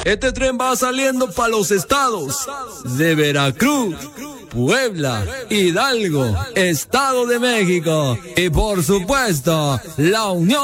Este tren va saliendo para los estados de Veracruz, Puebla, Hidalgo, Estado de México y por supuesto, la Unión